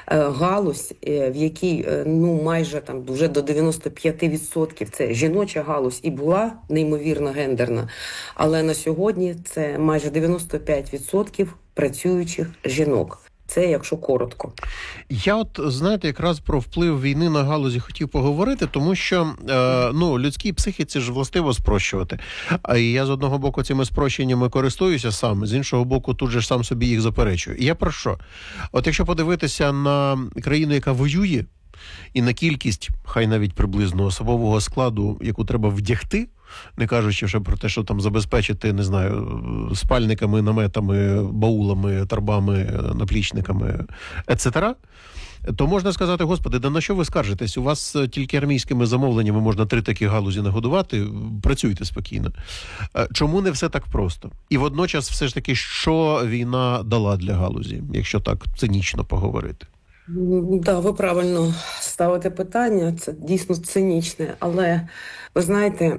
галузь, в якій ну майже там вже до дев'яносто п'ять відсотків це жіноча галузь і була неймовірно гендерна, але на сьогодні це майже дев'яносто п'ять відсотків працюючих жінок. Це якщо коротко.
Я от, знаєте, якраз про вплив війни на галузі хотів поговорити, тому що е, ну, людській психіці ж властиво спрощувати. А я з одного боку цими спрощеннями користуюся сам, з іншого боку тут же ж сам собі їх заперечую. І я про що? От якщо подивитися на країну, яка воює, і на кількість, хай навіть приблизно особового складу, яку треба вдягти, не кажучи вже про те, що там забезпечити, не знаю, спальниками, наметами, баулами, торбами, наплічниками, ет-цетера, то можна сказати, господи, да на що ви скаржитесь? У вас тільки армійськими замовленнями можна три такі галузі нагодувати, працюйте спокійно. Чому не все так просто? І водночас все ж таки, що війна дала для галузі, якщо так цинічно поговорити?
Да, ви правильно ставите питання, це дійсно цинічне, але ви знаєте,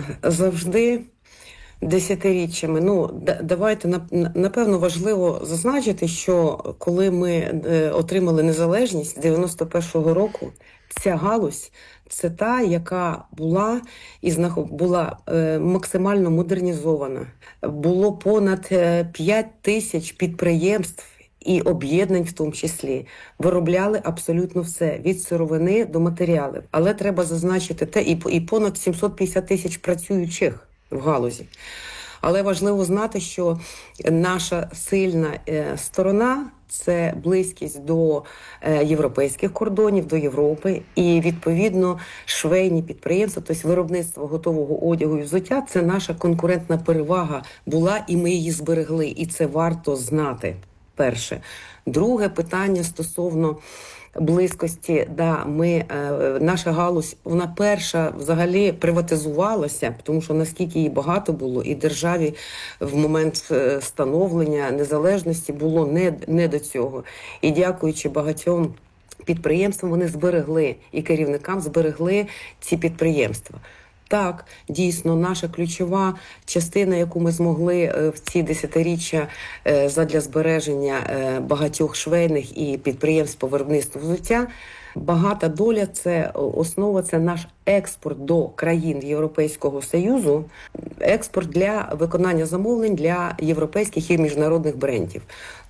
завжди десятиріччями, ну давайте, напевно, важливо зазначити, що коли ми отримали незалежність дев'яносто першого року, ця галузь це та, яка була і була максимально модернізована. Було понад п'ять тисяч підприємств, і об'єднань в тому числі, виробляли абсолютно все, від сировини до матеріалів. Але треба зазначити те, і, і понад сімсот п'ятдесят тисяч працюючих в галузі. Але важливо знати, що наша сильна е, сторона – це близькість до е, європейських кордонів, до Європи. І, відповідно, швейні підприємства, тобто виробництво готового одягу і взуття – це наша конкурентна перевага була, і ми її зберегли. І це варто знати. Перше. Друге питання стосовно близькості. Да, ми, е, наша галузь, вона перша взагалі приватизувалася, тому що наскільки її багато було, і державі в момент становлення незалежності було не, не до цього. І дякуючи багатьом підприємствам, вони зберегли, і керівникам зберегли ці підприємства. Так, дійсно, наша ключова частина, яку ми змогли в ці десятиріччя задля збереження багатьох швейних і підприємств по виробництву взуття, багата доля – це основа, це наш експорт до країн Європейського Союзу, експорт для виконання замовлень для європейських і міжнародних брендів.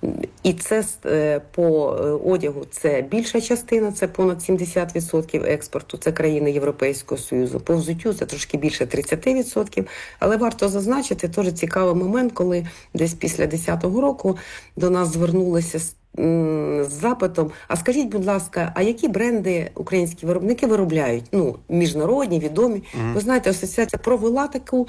І це по одягу це більша частина, це понад сімдесят відсотків експорту, це країни Європейського Союзу. По взуттю це трошки більше тридцять відсотків. Але варто зазначити, теж цікавий момент, коли десь після десятого року до нас звернулися з з запитом, а скажіть, будь ласка, а які бренди українські виробники виробляють? Ну, міжнародні, відомі. Mm-hmm. Ви знаєте, асоціація провела таку,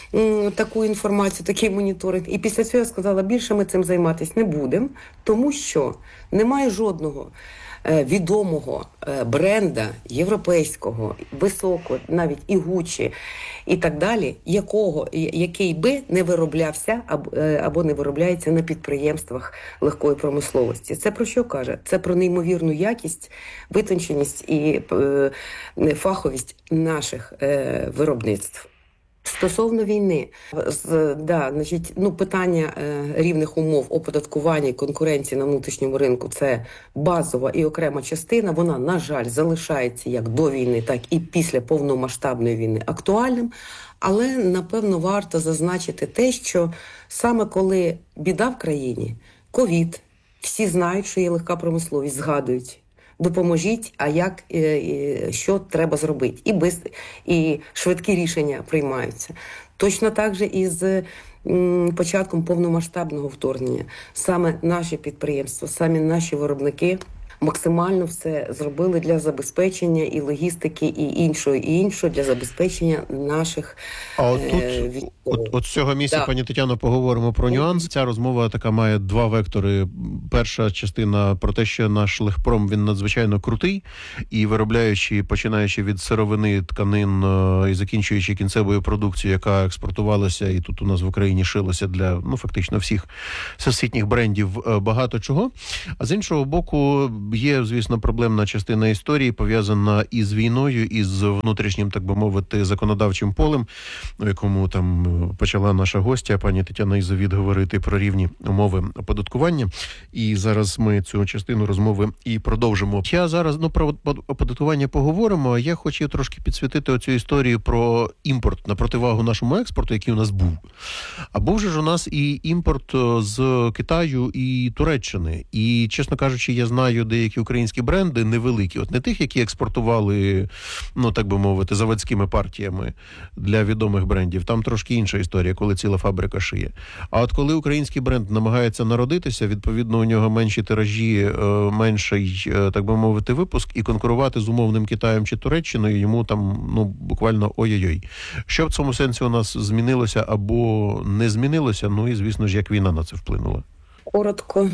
таку інформацію, такий моніторинг. І після цього я сказала, більше ми цим займатися не будемо, тому що немає жодного відомого бренда європейського, високого, навіть і Гуччі, і так далі, якого, який би не вироблявся або не виробляється на підприємствах легкої промисловості. Це про що каже? Це про неймовірну якість, витонченість і фаховість наших виробництв. Стосовно війни, з, да, значить, ну, питання е, рівних умов оподаткування і конкуренції на внутрішньому ринку – це базова і окрема частина. Вона, на жаль, залишається як до війни, так і після повномасштабної війни актуальним. Але, напевно, варто зазначити те, що саме коли біда в країні, ковід, всі знають, що є легка промисловість, згадують. Допоможіть, а як, що треба зробити. І, без, і швидкі рішення приймаються. Точно так же і з початком повномасштабного вторгнення. Саме наші підприємства, самі наші виробники максимально все зробили для забезпечення і логістики, і іншого, і іншого для забезпечення наших.
А от тут,
е,
от, от з цього місця,
да.
пані Тетяно, поговоримо про нюанс. Ця розмова така має два вектори. Перша частина про те, що наш легпром, він надзвичайно крутий, і виробляючи, починаючи від сировини, тканин і закінчуючи кінцевою продукцією, яка експортувалася, і тут у нас в Україні шилося для, ну, фактично всіх всесвітніх брендів багато чого. А з іншого боку, є, звісно, проблемна частина історії, пов'язана із війною, із внутрішнім, так би мовити, законодавчим полем, у якому там почала наша гостя, пані Тетяна Ізовіт, говорити про рівні умови оподаткування. І зараз ми цю частину розмови і продовжимо. Я зараз, ну, про оподаткування поговоримо, а я хочу трошки підсвітити оцю історію про імпорт на противагу нашому експорту, який у нас був. А був же ж у нас і імпорт з Китаю і Туреччини. І, чесно кажучи, я знаю деякі українські бренди невеликі, от не тих, які експортували, ну, так би мовити, заводськими партіями для відомих брендів. Там трошки інша історія, коли ціла фабрика шиє. А от коли український бренд намагається народитися, відповідно, у нього менші тиражі, менший, так би мовити, випуск, і конкурувати з умовним Китаєм чи Туреччиною йому там, ну, буквально ой-ой-ой. Що в цьому сенсі у нас змінилося або не змінилося? Ну і, звісно ж, як війна на це вплинула?
Коротко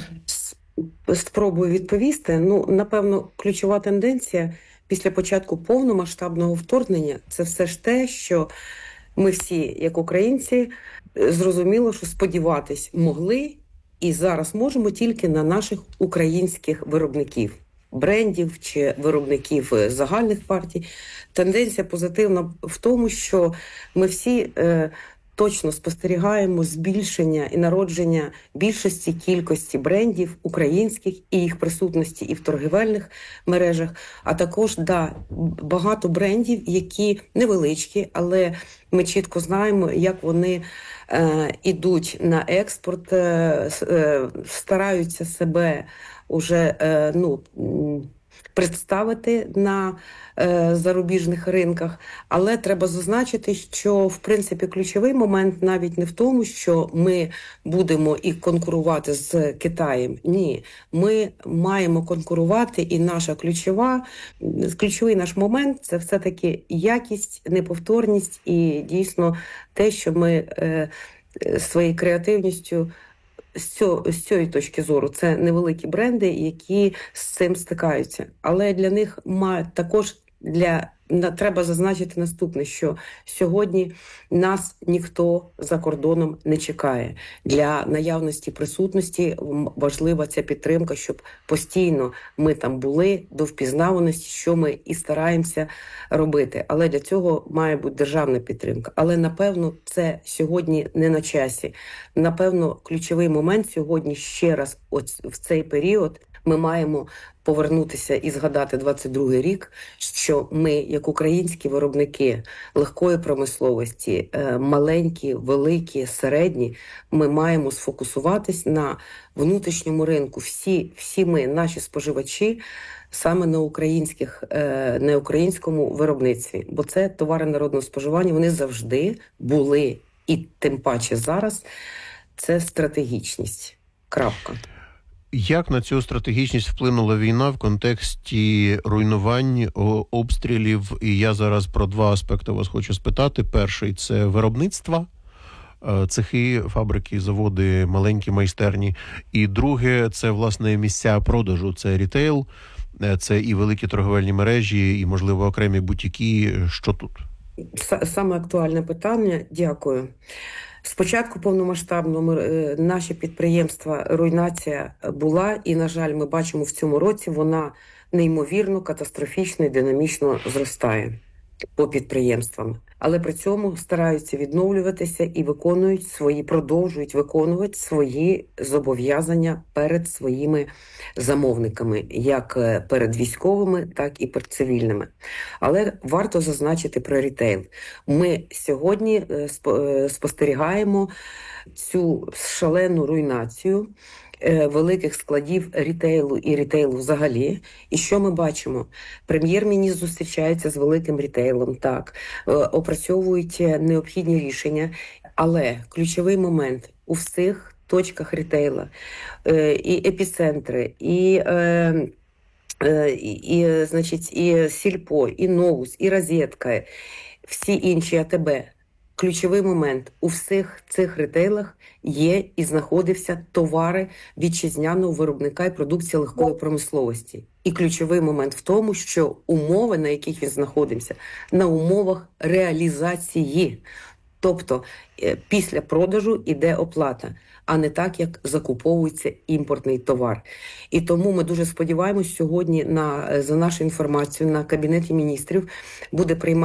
спробую відповісти. Ну, напевно, ключова тенденція після початку повномасштабного вторгнення – це все ж те, що ми всі, як українці, зрозуміло, що сподіватись могли і зараз можемо тільки на наших українських виробників, брендів чи виробників загальних партій. Тенденція позитивна в тому, що ми всі е, точно спостерігаємо збільшення і народження більшості кількості брендів українських і їх присутності і в торгівельних мережах, а також, да, багато брендів, які невеличкі, але ми чітко знаємо, як вони е, ідуть на експорт, е, е, стараються себе уже, е, ну, представити на е, зарубіжних ринках. Але треба зазначити, що, в принципі, ключовий момент навіть не в тому, що ми будемо і конкурувати з Китаєм. Ні, ми маємо конкурувати, і наша ключова, ключовий наш момент – це все-таки якість, неповторність і, дійсно, те, що ми е, своєю креативністю з цього, з цієї точки зору, це невеликі бренди, які з цим стикаються. Але для них має також для треба зазначити наступне, що сьогодні нас ніхто за кордоном не чекає. Для наявності присутності важлива ця підтримка, щоб постійно ми там були, до впізнаваності, що ми і стараємося робити. Але для цього має бути державна підтримка. Але, напевно, це сьогодні не на часі. Напевно, ключовий момент сьогодні ще раз от в цей період ми маємо повернутися і згадати двадцять другий рік, що ми, як українські виробники легкої промисловості, маленькі, великі, середні, ми маємо сфокусуватись на внутрішньому ринку. Всі, всі ми, наші споживачі, саме на українських, на українському виробництві. Бо це товари народного споживання, вони завжди були, і тим паче зараз, це стратегічність. Крапка.
Як на цю стратегічність вплинула війна в контексті руйнувань, обстрілів? І я зараз про два аспекти вас хочу спитати. Перший – це виробництво, цехи, фабрики, заводи, маленькі майстерні. І друге – це, власне, місця продажу, це рітейл. це і великі торговельні мережі, і, можливо, окремі бутіки. Що тут?
Саме актуальне питання. Дякую. Спочатку повномасштабно ми, наші підприємства, руйнація була, і, на жаль, ми бачимо в цьому році, вона неймовірно, катастрофічно і динамічно зростає по підприємствам. Але при цьому стараються відновлюватися і виконують свої, продовжують виконувати свої зобов'язання перед своїми замовниками, як перед військовими, так і перед цивільними. Але варто зазначити про рітейл. Ми сьогодні спостерігаємо цю шалену руйнацію великих складів рітейлу і рітейлу взагалі. І що ми бачимо? Прем'єр-міністр зустрічається з великим рітейлом, так, опрацьовують необхідні рішення, але ключовий момент у всіх точках рітейла, і епіцентри, і, і, і, значить, і Сільпо, і Новус, і Розетка, всі інші АТБ. Ключовий момент у всіх цих рітейлах є і знаходився товари вітчизняного виробника і продукції легкої промисловості. І ключовий момент в тому, що умови, на яких він знаходився, на умовах реалізації. Тобто після продажу йде оплата, а не так, як закуповується імпортний товар. І тому ми дуже сподіваємось, сьогодні, на, за нашу інформацію, на Кабінеті міністрів буде приймати